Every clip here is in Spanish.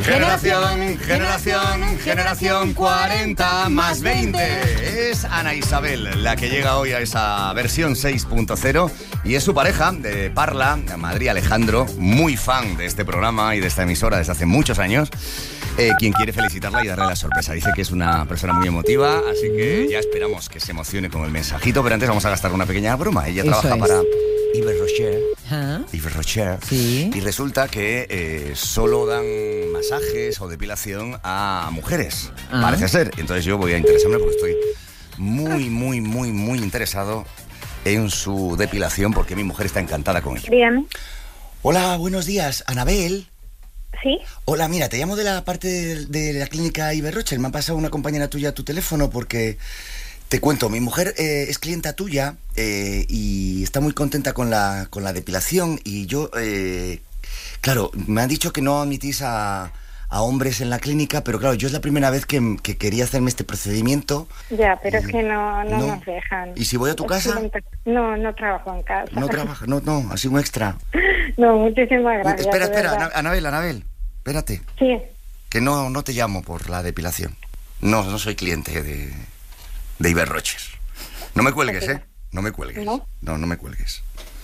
Generación 40 más 20. Es Ana Isabel la que llega hoy a esa versión 6.0 y es su pareja de Parla, Madrid Alejandro, muy fan de este programa y de esta emisora desde hace muchos años, quien quiere felicitarla y darle la sorpresa. Dice que es una persona muy emotiva, así que ya esperamos que se emocione con el mensajito, pero antes vamos a gastar una pequeña broma. Ella trabaja para Yves Rocher, Sí. y resulta que solo dan masajes o depilación a mujeres, parece ser. Entonces yo voy a interesarme porque estoy muy interesado en su depilación porque mi mujer está encantada con ello. Bien. Hola, buenos días, Anabel. ¿Sí? Hola, mira, te llamo de la parte de la clínica Yves Rocher. Me ha pasado una compañera tuya a tu teléfono porque... Te cuento, mi mujer es clienta tuya y está muy contenta con la depilación y yo, claro, me han dicho que no admitís a hombres en la clínica, pero claro, yo es la primera vez que quería hacerme este procedimiento. Ya, pero es que no nos dejan. ¿Y si voy a tu casa? No trabajo en casa. No trabaja, no, así un extra. No, muchísimas gracias. Espera, Anabel, espérate. Sí. Que no te llamo por la depilación. No soy cliente de Yves Rocher. No me cuelgues, ¿eh? No me cuelgues. No me cuelgues.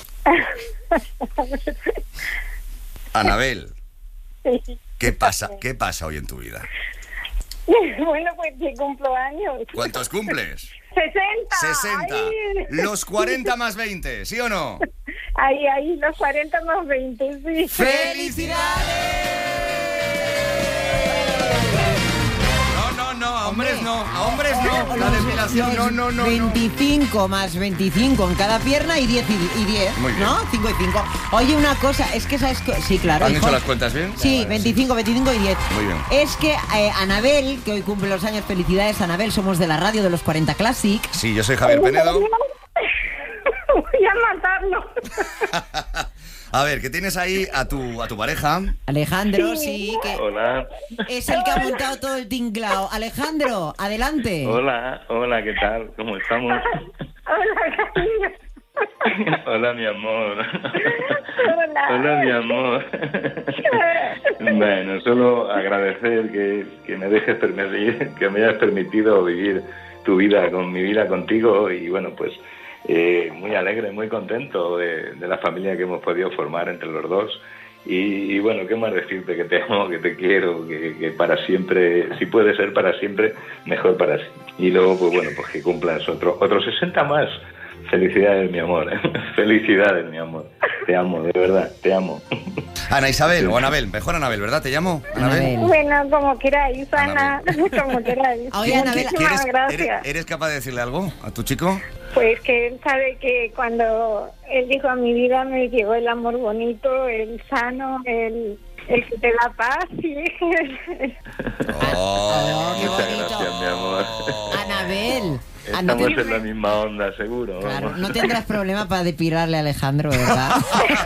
Anabel, Sí. ¿qué pasa hoy en tu vida? Bueno, pues que cumplo años. ¿Cuántos cumples? 60. 60. Ay. Los 40 más 20, ¿sí o no? Ahí, los 40 más 20, sí. ¡Felicidades! A hombres no. La depilación, no. 25 más 25 en cada pierna y 10 y 10, Muy bien. ¿no? 5 y 5. Oye, una cosa, es que sabes que... Sí, claro. ¿Han hijo. hecho las cuentas bien? Sí, 25 y 10. Muy bien. Es que Anabel, que hoy cumple los años, felicidades, Anabel, somos de la radio de los 40 Classic. Sí, yo soy Javier Penedo. Voy a matarlo. A ver, ¿qué tienes ahí a tu pareja? Alejandro, sí, que Hola. es el que ha montado todo el tinglao. Alejandro, adelante. Hola, ¿qué tal? ¿Cómo estamos? Hola, cariño. Hola, mi amor. Hola. Hola, mi amor. Bueno, solo agradecer que me dejes permitir, que me hayas permitido vivir tu vida con mi vida contigo y bueno, pues muy alegre, muy contento de la familia que hemos podido formar entre los dos y bueno, qué más decirte, que te amo, que te quiero, que para siempre, si puede ser para siempre, mejor para siempre. Y luego, pues bueno, pues que cumplas otros 60 más. Felicidades, mi amor. Felicidades, mi amor. Te amo, de verdad, te amo. Ana Isabel o Anabel, mejor Anabel, ¿verdad? ¿Te llamo? Anabel. Bueno, como queráis, Ana. Como queráis. Oye, Anabel, Muchísimas gracias. ¿Eres capaz de decirle algo a tu chico? Pues que él sabe que cuando él dijo a mi vida me llegó el amor bonito, el sano, el que te da paz. Y... qué Muchas bonito. gracias, mi amor. Anabel. Estamos en la misma onda, seguro. Claro, vamos. no tendrás problema para depilarle a Alejandro, ¿verdad?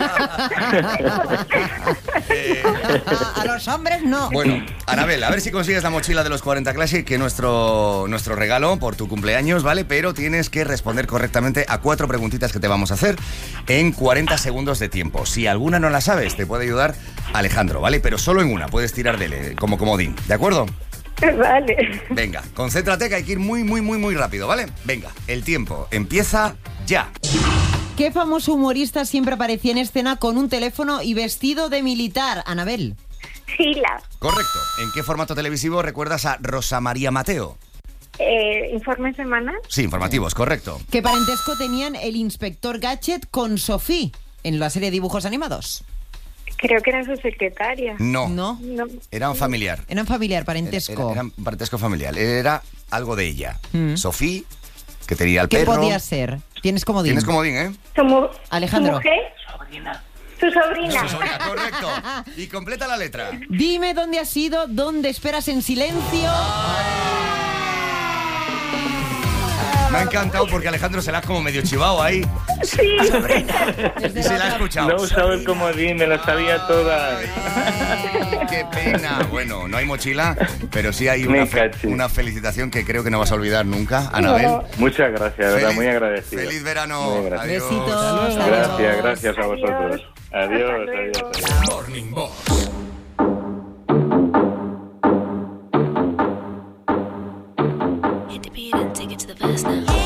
A los hombres no. Bueno, Anabel, a ver si consigues la mochila de los 40 Classic, que es nuestro regalo por tu cumpleaños, ¿vale? Pero tienes que responder correctamente a 4 preguntitas que te vamos a hacer en 40 segundos de tiempo. Si alguna no la sabes, te puede ayudar Alejandro, ¿vale? Pero solo en una, puedes tirar de él como comodín, ¿de acuerdo? Vale. Venga, concéntrate que hay que ir muy rápido, ¿vale? Venga, el tiempo empieza ya. ¿Qué famoso humorista siempre aparecía en escena con un teléfono y vestido de militar? Anabel. Sila. Correcto. ¿En qué formato televisivo recuerdas a Rosa María Mateo? ¿Informe semanal? Sí, informativos, correcto. ¿Qué parentesco tenían el inspector Gadget con Sophie en la serie de dibujos animados? Creo que era su secretaria. No. No. Era un familiar. Era un familiar, parentesco. Era un parentesco familiar. Era algo de ella. Sofía, que tenía el ¿Qué perro. podía ser? Tienes comodín. Tienes comodín, ¿eh? Alejandro. ¿Su mujer? Su sobrina. Su sobrina, correcto. Y completa la letra. Dime dónde has ido, dónde esperas en silencio. Me ha encantado porque Alejandro se la ha como medio chivado ahí. Sí. Y se la ha escuchado. No usaba el comodín, me lo sabía toda. Qué pena. Bueno, no hay mochila, pero sí hay Me caché. una felicitación que creo que no vas a olvidar nunca, Anabel. Muchas gracias, ¿verdad? Muy agradecido. Feliz verano. Muy agradecido. Adiós. Besitos. Gracias a vosotros. Adiós. Hasta luego. Morning Box. beat and take it to the past now.